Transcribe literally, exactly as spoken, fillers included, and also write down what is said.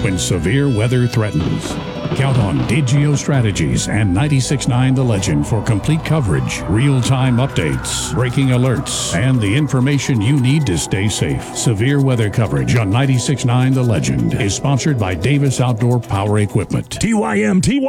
when severe weather threatens. Count on Digio Strategies and ninety-six point nine The Legend for complete coverage, real-time updates, breaking alerts, and the information you need to stay safe. Severe weather coverage on ninety-six point nine The Legend is sponsored by Davis Outdoor Power Equipment. T Y M T Y